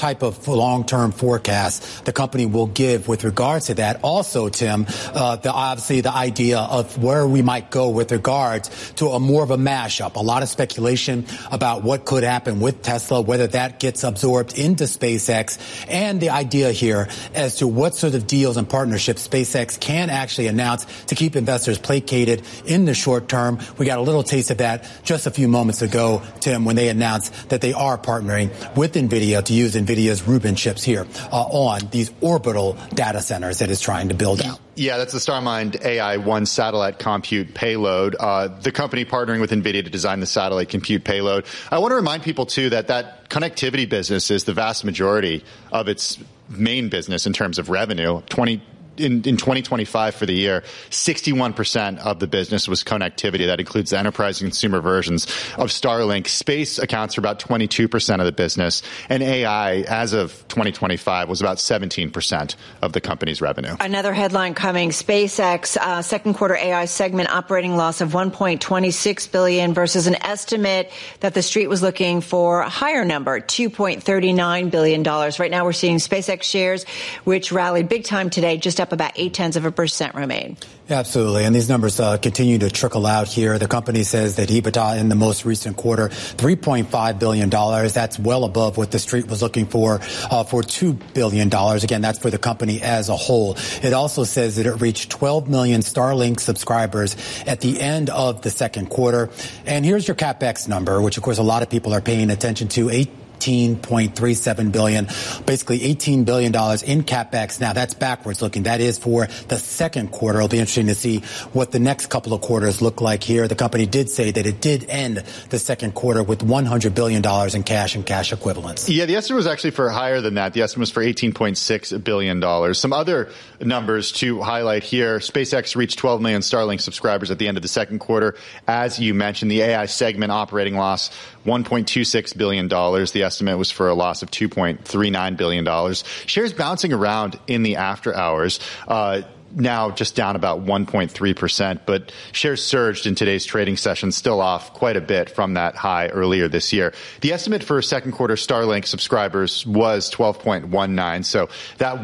type of long-term forecast the company will give with regards to that. Also, Tim, obviously the idea of where we might go with regards to a more of a mashup. A lot of speculation about what could happen with Tesla, whether that gets absorbed into SpaceX, and the idea here as to what sort of deals and partnerships SpaceX can actually announce to keep investors placated in the short term. We got a little taste of that just a few moments ago, Tim, when they announced that they are partnering with NVIDIA to use NVIDIA's Rubin chips here on these orbital data centers that it's trying to build out. Yeah, that's the Starmind AI-1 satellite compute payload. The company partnering with NVIDIA to design the satellite compute payload. I want to remind people, too, that connectivity business is the vast majority of its main business in terms of revenue. In 2025 for the year, 61% of the business was connectivity. That includes the enterprise and consumer versions of Starlink. Space accounts for about 22% of the business. And AI, as of 2025, was about 17% of the company's revenue. Another headline coming, SpaceX, second quarter AI segment operating loss of $1.26 billion versus an estimate that the street was looking for a higher number, $2.39 billion. Right now we're seeing SpaceX shares, which rallied big time today, just up about 0.8% remain. Absolutely. And these numbers continue to trickle out here. The company says that EBITDA in the most recent quarter, $3.5 billion. That's well above what the street was looking for $2 billion. Again, that's for the company as a whole. It also says that it reached 12 million Starlink subscribers at the end of the second quarter. And here's your CapEx number, which, of course, a lot of people are paying attention to, $18.37 billion, basically $18 billion in CapEx. Now, that's backwards looking. That is for the second quarter. It'll be interesting to see what the next couple of quarters look like here. The company did say that it did end the second quarter with $100 billion in cash and cash equivalents. Yeah, the estimate was actually for higher than that. The estimate was for $18.6 billion. Some other numbers to highlight here. SpaceX reached 12 million Starlink subscribers at the end of the second quarter. As you mentioned, the AI segment operating loss, $1.26 billion. The estimate was for a loss of $2.39 billion. Shares bouncing around in the after hours. Now just down about 1.3%, but shares surged in today's trading session, still off quite a bit from that high earlier this year. The estimate for second quarter Starlink subscribers was 12.19, so that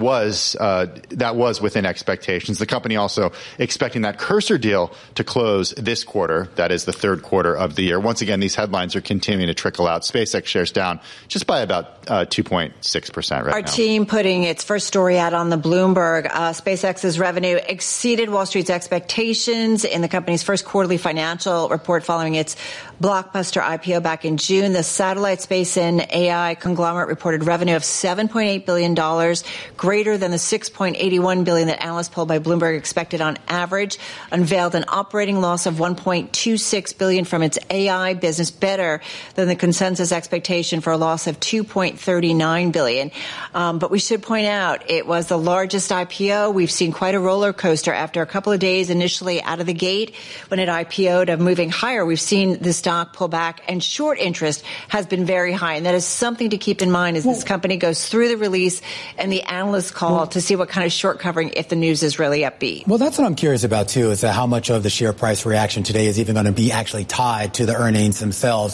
was within expectations. The company also expecting that Cursor deal to close this quarter, that is the third quarter of the year. Once again, these headlines are continuing to trickle out. SpaceX shares down just by about 2.6% right now. Our team putting its first story out on the Bloomberg. SpaceX's revenue exceeded Wall Street's expectations in the company's first quarterly financial report following its blockbuster IPO back in June. The satellite space and AI conglomerate reported revenue of $7.8 billion, greater than the $6.81 billion that analysts polled by Bloomberg expected on average, unveiled an operating loss of $1.26 billion from its AI business, better than the consensus expectation for a loss of $2.39 billion. But we should point out it was the largest IPO. We've seen quite a roller coaster after a couple of days initially out of the gate when it IPO'd of moving higher. We've seen the stock pull back, and short interest has been very high. And that is something to keep in mind as this company goes through the release and the analyst call to see what kind of short covering if the news is really upbeat. Well, that's what I'm curious about, too, is how much of the share price reaction today is even going to be actually tied to the earnings themselves.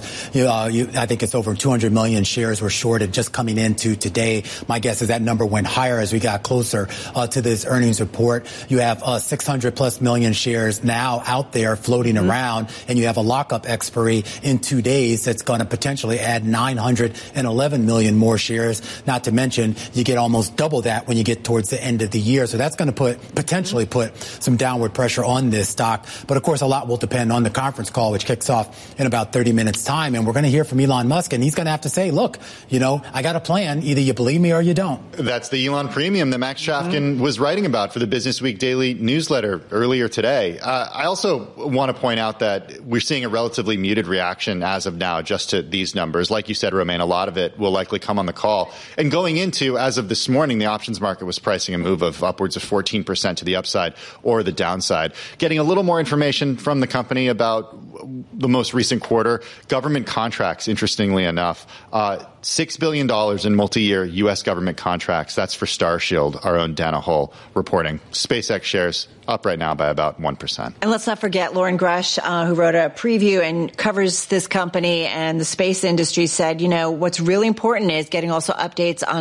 I think it's over 200 million shares were shorted just coming into today. My guess is that number went higher as we got closer to this earnings report. You have 600 plus million shares now out there floating around, and you have a lockup expiry in 2 days that's going to potentially add 911 million more shares. Not to mention, you get almost double that when you get towards the end of the year. So that's going to potentially put some downward pressure on this stock. But of course, a lot will depend on the conference call, which kicks off in about 30 minutes time. And we're going to hear from Elon Musk, and he's going to have to say, look, I got a plan. Either you believe me or you don't. That's the Elon premium that Max Chafkin was writing about for the Business Week Daily newsletter earlier today. I also want to point out that we're seeing a relatively muted reaction as of now just to these numbers. Like you said, Romaine, a lot of it will likely come on the call. And going into, as of this morning, the options market was pricing a move of upwards of 14% to the upside or the downside. Getting a little more information from the company about the most recent quarter. Government contracts, interestingly enough, $6 billion in multi-year U.S. government contracts. That's for Starshield, our own Dana Hull reporting. SpaceX shares up right now by about 1%. And let's not forget Lauren Grush, who wrote a preview and covers this company and the space industry, said, what's really important is getting also updates on